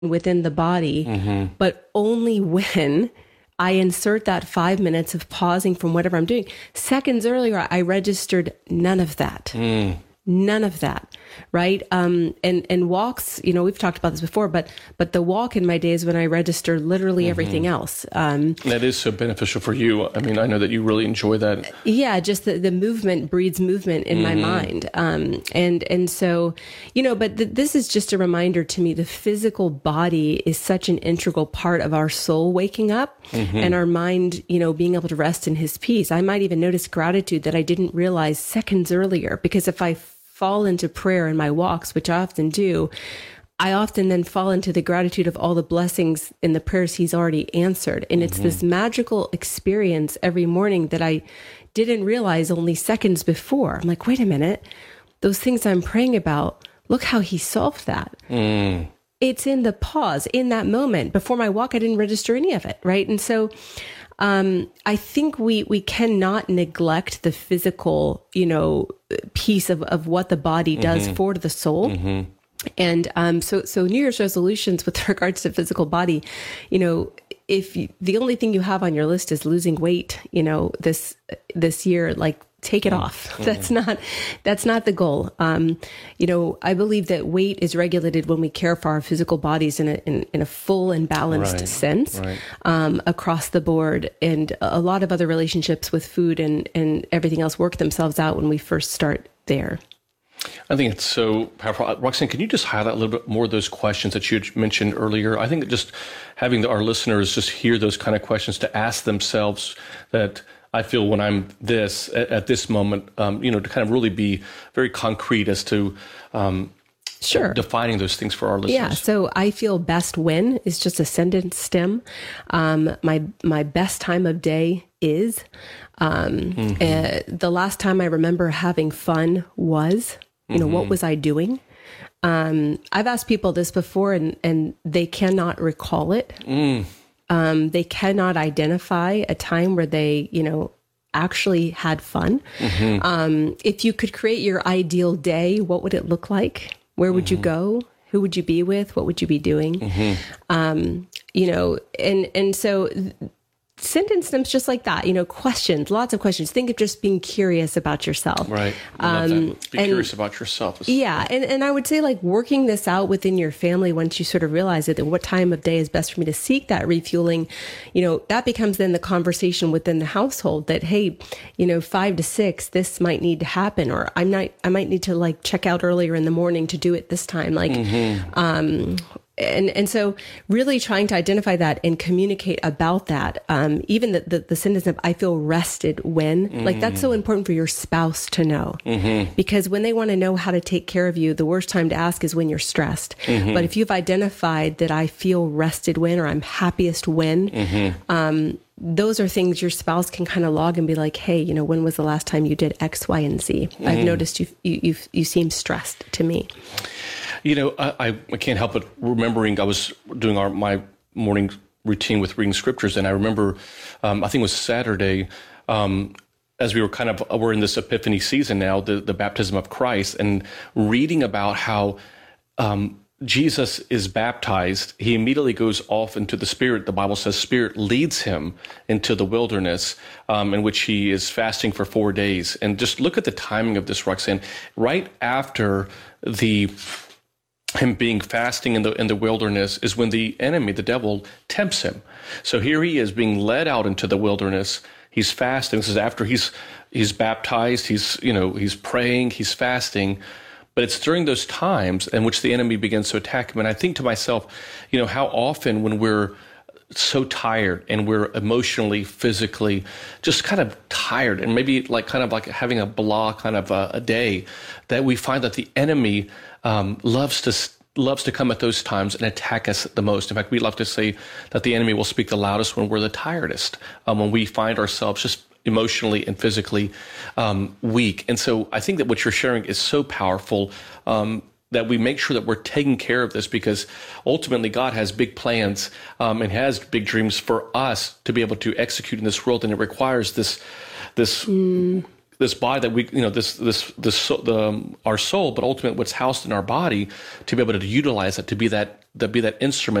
within the body, but only when I insert that 5 minutes of pausing from whatever I'm doing. Seconds earlier, I registered none of that. None of that, right? And walks, we've talked about this before, but the walk in my days when I register literally everything else. That is so beneficial for you. I mean, I know that you really enjoy that. Yeah, just the movement breeds movement in my mind. And so, but this is just a reminder to me, the physical body is such an integral part of our soul waking up and our mind, being able to rest in his peace. I might even notice gratitude that I didn't realize seconds earlier, because if I fall into prayer in my walks, which I often do, I often then fall into the gratitude of all the blessings in the prayers he's already answered. And it's this magical experience every morning that I didn't realize only seconds before. I'm like, wait a minute, those things I'm praying about, look how he solved that. It's in the pause, in that moment. Before my walk, I didn't register any of it, right? And so I think we cannot neglect the physical, piece of what the body does for the soul. And so New Year's resolutions with regards to physical body, if the only thing you have on your list is losing weight, this year, like, take it off. That's not the goal. I believe that weight is regulated when we care for our physical bodies in a full and balanced sense, across the board. And a lot of other relationships with food and everything else work themselves out when we first start there. I think it's so powerful. Roxanne, can you just highlight a little bit more of those questions that you had mentioned earlier? I think that just having our listeners just hear those kind of questions to ask themselves, that I feel when I'm this at this moment, to kind of really be very concrete as to defining those things for our listeners. Yeah. So I feel best when is just a sentence stem. My best time of day is, the last time I remember having fun was, what was I doing? I've asked people this before and they cannot recall it. They cannot identify a time where they, actually had fun. If you could create your ideal day, what would it look like? Where would you go? Who would you be with? What would you be doing? And so sentence stems just like that, questions, lots of questions. Think of just being curious about yourself. Right. I love that. Be curious about yourself. Yeah. And I would say, like, working this out within your family, once you sort of realize it, and what time of day is best for me to seek that refueling, that becomes then the conversation within the household that, hey, 5 to 6, this might need to happen, or I might need to, like, check out earlier in the morning to do it this time. Like, And so really trying to identify that and communicate about that. Even the sentence of, I feel rested when, like, that's so important for your spouse to know, because when they want to know how to take care of you, the worst time to ask is when you're stressed. But if you've identified that I feel rested when, or I'm happiest when, those are things your spouse can kind of log and be like, hey, when was the last time you did X, Y, and Z? I've noticed you seem stressed to me. I can't help but remembering I was doing my morning routine with reading scriptures, and I remember, I think it was Saturday, as we're in this Epiphany season now, the baptism of Christ, and reading about how Jesus is baptized. He immediately goes off into the Spirit. The Bible says Spirit leads him into the wilderness, in which he is fasting for 4 days. And just look at the timing of this, Roxanne. Right after him being fasting in the wilderness is when the enemy, the devil, tempts him. So here he is being led out into the wilderness. He's fasting. This is after he's baptized. He's praying. He's fasting. But it's during those times in which the enemy begins to attack him. And I think to myself, how often when we're so tired and we're emotionally, physically just kind of tired, and maybe like having a blah kind of a day, that we find that the enemy loves to come at those times and attack us the most. In fact, we love to say that the enemy will speak the loudest when we're the tiredest, when we find ourselves just emotionally and physically weak. And so I think that what you're sharing is so powerful, that we make sure that we're taking care of this, because ultimately God has big plans and has big dreams for us to be able to execute in this world. And it requires this this body that we, our soul, but ultimately what's housed in our body, to be able to utilize it, to be that instrument